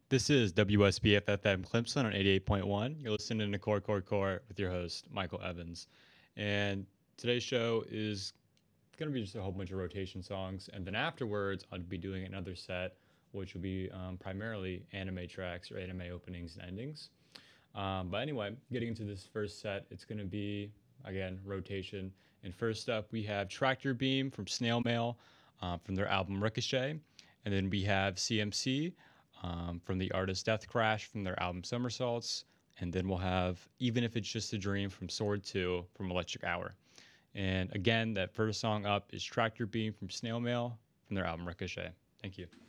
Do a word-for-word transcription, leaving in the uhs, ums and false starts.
This is W S B F F M Clemson on eighty-eight point one. You're listening to Core Core Core with your host, Michael Evans. And today's show is going to be just a whole bunch of rotation songs. And then afterwards, I'll be doing another set, which will be um, primarily anime tracks or anime openings and endings. Um, but anyway, getting into this first set, it's going to be, again, rotation. And first up, we have Tractor Beam from Snail Mail uh, from their album Ricochet. And then we have C M C um, from the artist Death Crash from their album Somersaults. And then we'll have Even If It's Just a Dream from Sword two from Electric Hour. And again, that first song up is Tractor Beam from Snail Mail from their album Ricochet. Thank you.